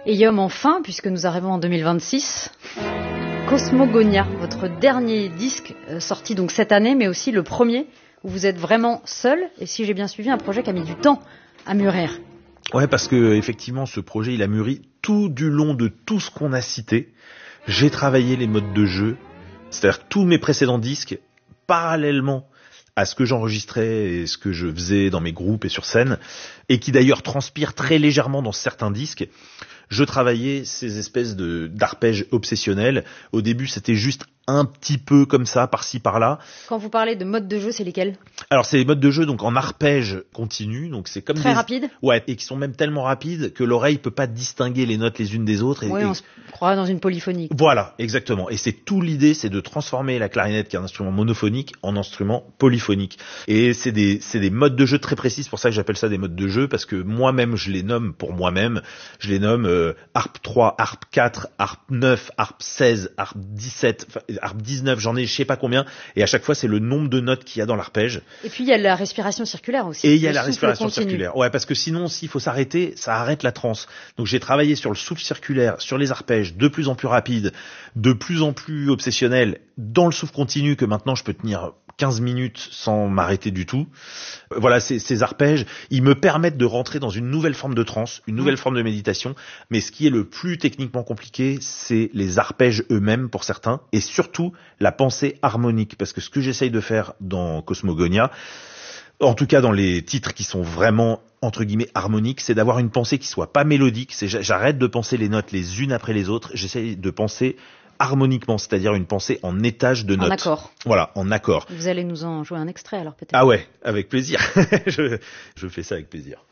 Et Yom, enfin, puisque nous arrivons en 2026, Cosmogonia, votre dernier disque sorti donc cette année, mais aussi le premier où vous êtes vraiment seul, et si j'ai bien suivi, un projet qui a mis du temps à mûrir. Ouais, parce que effectivement, ce projet, il a mûri tout du long de tout ce qu'on a cité. J'ai travaillé les modes de jeu, c'est-à-dire que tous mes précédents disques, parallèlement à ce que j'enregistrais et ce que je faisais dans mes groupes et sur scène, et qui d'ailleurs transpire très légèrement dans certains disques, je travaillais ces espèces d'arpèges obsessionnels. Au début, c'était juste un petit peu comme ça, par-ci, par-là. Quand vous parlez de modes de jeu, c'est lesquels ? Alors, c'est les modes de jeu donc en arpège continu, donc c'est comme très rapide. Ouais, et qui sont même tellement rapides que l'oreille peut pas distinguer les notes les unes des autres. Oui, on se croit dans une polyphonie. Voilà, exactement. Et c'est tout l'idée, c'est de transformer la clarinette, qui est un instrument monophonique, en instrument polyphonique. Et c'est des modes de jeu très précis. C'est pour ça que j'appelle ça des modes de jeu, parce que moi-même, je les nomme pour moi-même. Je les nomme harpe 3, harpe 4, harpe 9, harpe 16, harpe 17, harpe 19, j'en ai je sais pas combien. Et à chaque fois, c'est le nombre de notes qu'il y a dans l'arpège. Et puis, il y a la respiration circulaire aussi. Et il y a la respiration circulaire. Ouais, parce que sinon, s'il faut s'arrêter, ça arrête la transe. Donc, j'ai travaillé sur le souffle circulaire, sur les arpèges, de plus en plus rapides, de plus en plus obsessionnels, dans le souffle continu, que maintenant, je peux tenir 15 minutes sans m'arrêter du tout. Voilà, ces arpèges, ils me permettent de rentrer dans une nouvelle forme de transe, une nouvelle forme de méditation. Mais ce qui est le plus techniquement compliqué, c'est les arpèges eux-mêmes pour certains, et surtout la pensée harmonique. Parce que ce que j'essaye de faire dans Cosmogonia, en tout cas dans les titres qui sont vraiment entre guillemets harmoniques, c'est d'avoir une pensée qui soit pas mélodique. J'arrête de penser les notes les unes après les autres. J'essaye de penser harmoniquement, c'est-à-dire une pensée en étage de notes. En accord. Voilà, en accord. Vous allez nous en jouer un extrait alors peut-être. Ah ouais, avec plaisir. Je fais ça avec plaisir.